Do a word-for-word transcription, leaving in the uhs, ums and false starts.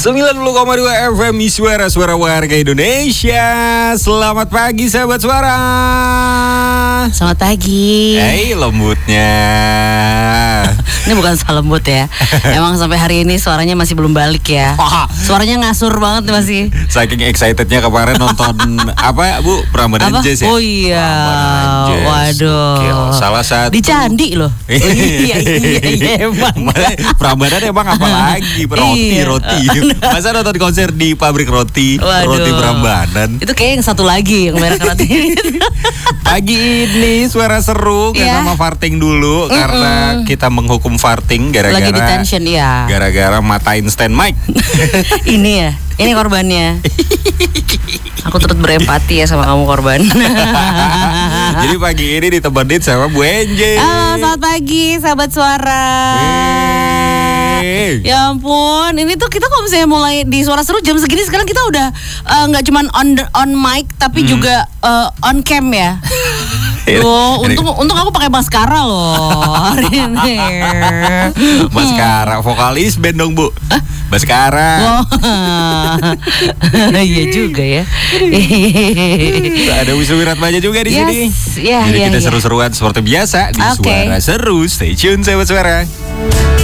sembilan puluh koma dua F M Suara-suara warga Indonesia. Selamat pagi sahabat suara. Selamat pagi. Hei lembutnya. Ini bukan suara lembut ya. Emang sampai hari ini suaranya masih belum balik ya. Suaranya ngasur banget masih. Saking excitednya kemarin nonton apa Bu? Prambanan Jazz ya? Oh iya. Waduh. Gil, salah satu di Candi loh. Oh, iya iya iya emang. Prambanan emang apa lagi? Roti Iya. roti. Masa nonton konser di pabrik roti? Waduh. Roti Prambanan. Itu kayak yang satu lagi yang merek roti. Pagi ini suara seru Iya. karena farting dulu Mm-mm. karena kita menghukum farting gara-gara Lagi detention ya. Gara-gara matain stand mic. Ini ya. Ini korbannya. Aku turut berempati ya sama kamu korban. Jadi pagi ini ditemenin sama Bu Enje. Halo, selamat pagi sahabat suara. Hey. Ya ampun, ini tuh kita kalau misalnya mulai di suara seru jam segini sekarang kita udah eh, nggak uh, cuman on the, on mic tapi hmm. juga uh, on cam ya. Duh, untung untung aku pakai maskara loh hari ini. Maskara, vokalis band dong Bu. Hah? Maskara. Oh. Iya juga ya. Ada Wisnu Wiratmaja juga di yes, sini. Yeah, Jadi yeah, kita yeah. seru-seruan seperti biasa di Okay. Suara Seru. Stay tune sahabat suara.